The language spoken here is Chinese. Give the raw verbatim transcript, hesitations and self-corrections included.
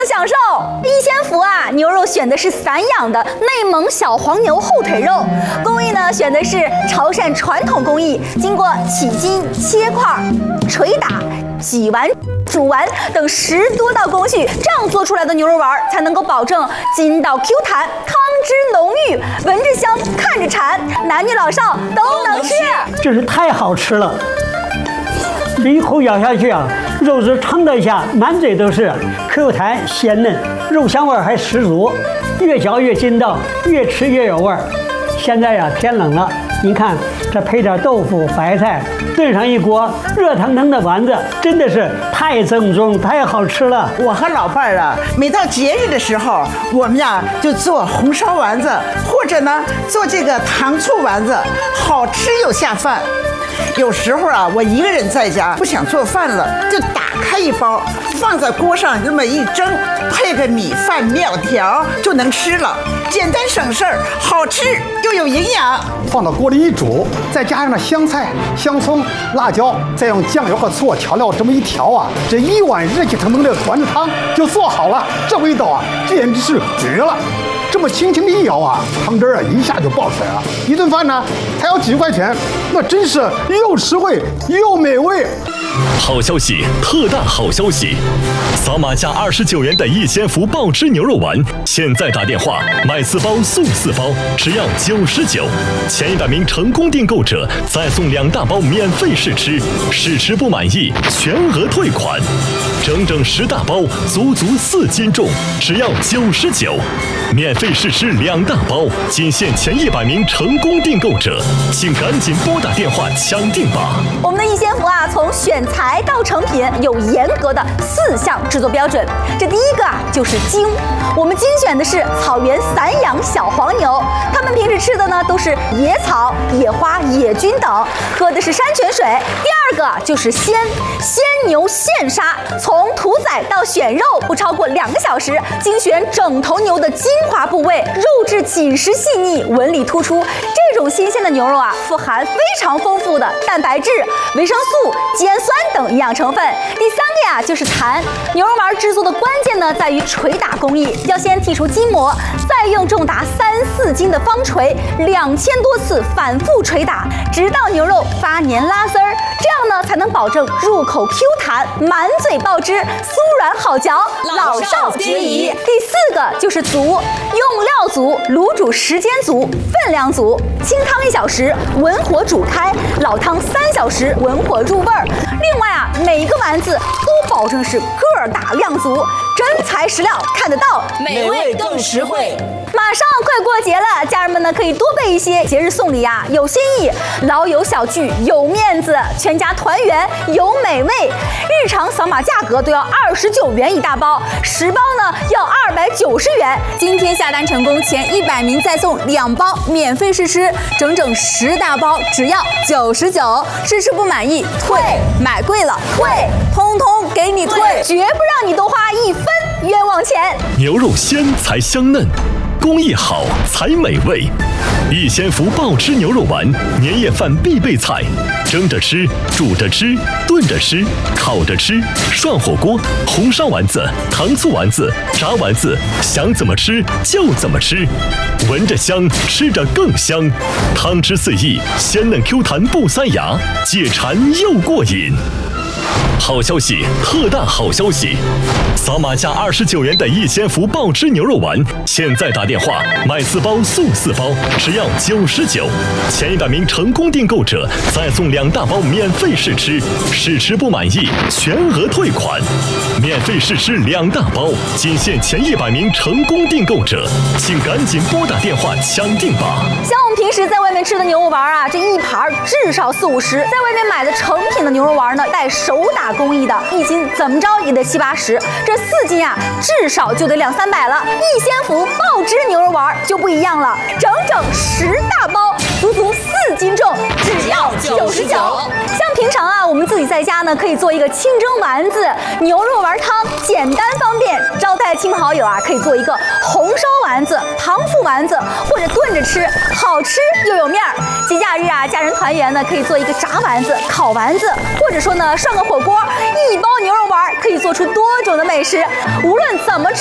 享受。一千福啊，牛肉选的是散养的内蒙小黄牛后腿肉，工艺呢选的是潮汕传统工艺，经过起筋、切块、捶打、挤完、煮完等十多道工序，这样做出来的牛肉丸才能够保证筋道 Q 弹、汤汁浓郁，闻着香，看着馋，男女老少都能吃。 真是太好吃了！这一口咬下去啊，肉质撑得下，满嘴都是 Q 弹鲜嫩，肉香味还十足，越嚼越筋道，越吃越有味儿。现在呀、啊，天冷了，您看这配点豆腐、白菜，炖上一锅热腾腾的丸子，真的是太正宗、太好吃了。 我和老伴儿啊，每到节日的时候，我们呀就做红烧丸子，或者呢做这个糖醋丸子，好吃又下饭。有时候啊，我一个人在家不想做饭了，就打开一包，放在锅上这么一蒸，配个米饭、面条就能吃了，简单省事儿，好吃又有营养。 放到锅里一煮，再加上那香菜、香葱、辣椒，再用酱油和醋调料这么一调啊，这一碗热气腾腾的丸子汤就做好了。这味道啊，简直是绝了！这么轻轻的一舀啊，汤汁啊一下就爆出来了。一顿饭呢，才要几块钱，那真是又实惠又美味。 好消息，特大好消息！扫码价二十九元的一千福爆汁牛肉丸，现在打电话买四包送四包，只要九十九。前一百名成功订购者再送两大包免费试吃，试吃不满意全额退款。整整十大包，足足四斤重，只要九十九。免费试吃两大包，仅限前一百名成功订购者，请赶紧拨打电话抢订吧！ 我们的一千福啊，从选材到成品有严格的四项制作标准。这第一个啊，就是精，我们精选的是草原散养小黄牛，它们平时吃的呢都是野草、野花、野菌等，喝的是山泉水。第二个就是鲜，鲜牛现杀，从屠宰到选肉不超过两个小时，精选整头牛的精华部位，肉质紧实细腻，纹理突出。这种新鲜的牛肉啊，富含非常丰富的蛋白质、维生素、肌氨酸等营养成分。第三个呀，就是弹。牛肉丸制作的关键呢，在于捶打工艺，要先剔除筋膜，再用重达三四斤的方锤，两千多次反复捶打，直到牛肉发黏拉丝儿，这样呢才能保证入口 Q 弹，满嘴爆汁，酥软好嚼，老少皆宜。第四个就是足，用料足，卤煮时间足，分量足，清汤一小时，文火煮开，老汤三小时，文火入味儿。另外啊，每一个丸子都保证是个儿大量足，真材实料，看得到， 美味更实惠。 马上快过节了，家人们呢可以多备一些节日送礼啊，有新意，老友小聚有面子，全家团圆有美味。日常扫码价格都要二十九元一大包，十包呢要二百九十元。今天下单成功前一百名再送两包免费试吃，整整十大包只要九十九。试吃不满意退，买贵了退，通通给你退，绝不让你多花一分冤枉钱。 牛肉鲜才香嫩，工艺好才美味。一千福爆汁牛肉丸，年夜饭必备菜，蒸着吃，煮着吃，炖着吃，烤着吃，涮火锅，红烧丸子，糖醋丸子，炸丸子，想怎么吃就怎么吃，闻着香，吃着更香，汤汁四溢，鲜嫩 Q 弹不塞牙，解馋又过瘾。好消息，特大好消息！扫码价二十九元的一千福爆汁牛肉丸，现在打电话买四包送四包，只要九十九。前一百名成功订购者再送两大包免费试吃，试吃不满意全额退款。免费试吃两大包，仅限前一百名成功订购者，请赶紧拨打电话抢订吧！ 像我们平时在外面吃的牛肉丸啊，这一盘至少四五十，在外面买的成品的牛肉丸呢，带手打工艺的，一斤怎么着也得七八十，这四斤啊，至少就得两三百了。一千福爆汁牛肉丸就不一样了，整整十大包，足足四斤重，只要九十九。像平常啊，我们自己在家呢，可以做一个清蒸丸子、牛肉丸汤，简单方便。招待亲朋好友啊，可以做一个红烧丸子、糖醋丸子，或者炖着吃，好吃又有面儿。节假日啊，家人团圆呢，可以做一个炸丸子、烤丸子，或者说呢，涮个火锅，一包牛肉丸玩，可以做出多种的美食。无论怎么吃